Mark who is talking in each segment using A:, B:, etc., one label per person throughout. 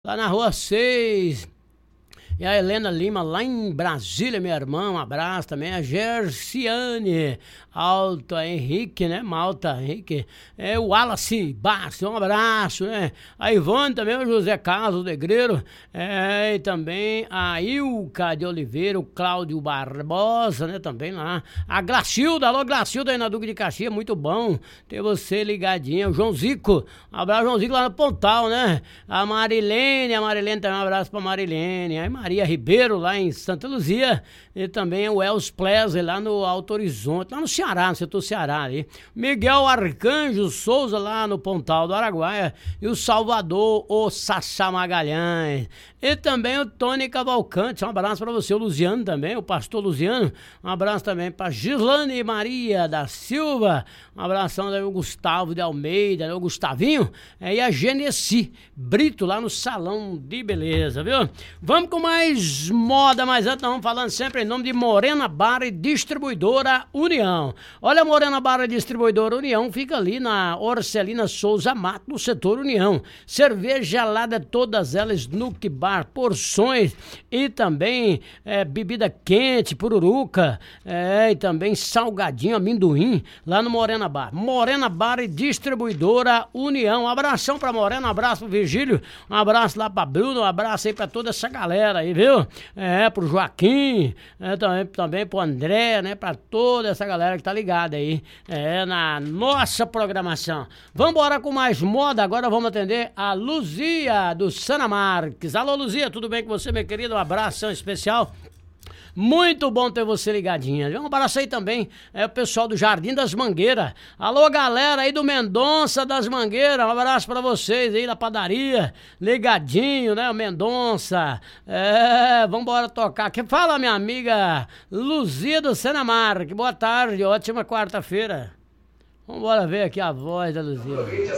A: lá na Rua 6. E a Helena Lima, lá em Brasília, minha irmã, um abraço também. A Gerciane, Alta Henrique, né? Malta Henrique. O Wallace Bastos, um abraço, né? A Ivone também, o José Carlos Negreiro. E também a Ilka de Oliveira, o Cláudio Barbosa, né? Também lá. A Glacilda, alô Glacilda aí na Duque de Caxias, muito bom ter você ligadinha. O João Zico, um abraço, João Zico lá no Pontal, né? A Marilene também, um abraço pra Marilene. Aí Maria Ribeiro, lá em Santa Luzia, e também o Els Pleasure, lá no Alto Horizonte, lá no Ceará, no setor Ceará ali. Miguel Arcanjo Souza, lá no Pontal do Araguaia, e o Salvador, o Sassá Magalhães. E também o Tony Cavalcante, um abraço para você, o Luziano também, o pastor Luziano, um abraço também para Gislane Maria da Silva, um abração também o Gustavo de Almeida, o Gustavinho, e a Genesi Brito, lá no Salão de Beleza, viu? Vamos com mais moda, mas antes nós vamos falando sempre em nome de Morena Bar e Distribuidora União. Olha, a Morena Bar e Distribuidora União fica ali na Orcelina Souza Mato, no setor União. Cerveja gelada, todas elas no Bar, porções e também bebida quente, pururuca, e também salgadinho, amendoim, lá no Morena Bar. Morena Bar e Distribuidora União. Um abração pra Morena, um abraço pro Virgílio, um abraço lá pra Bruno, um abraço aí pra toda essa galera aí, viu? Pro Joaquim, também pro André, né? Pra toda essa galera que tá ligada aí, na nossa programação. Vamos embora com mais moda, agora vamos atender a Luzia do Sana Marques. Alô, Luzia, tudo bem com você, minha querida? Um abração especial. Muito bom ter você ligadinha. Um abraço aí também, o pessoal do Jardim das Mangueiras. Alô, galera aí do Mendonça das Mangueiras, um abraço pra vocês aí na padaria, ligadinho, né, o Mendonça. Vambora tocar. Que fala, minha amiga Luzia do Senamarque. Boa tarde, ótima quarta-feira. Vambora ver aqui a voz da Luzia.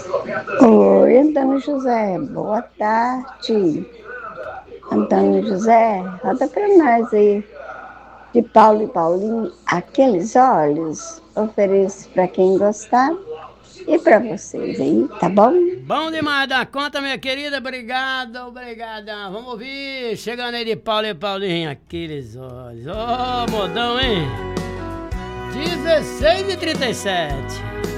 B: Oi, Antônio José, boa tarde. Antônio José, roda pra nós aí. De Paulo e Paulinho, Aqueles Olhos. Ofereço pra quem gostar e pra vocês aí, tá bom?
A: Bom demais da conta, minha querida. Obrigado. Vamos ouvir. Chegando aí de Paulo e Paulinho, Aqueles Olhos. Modão, hein? 16h37.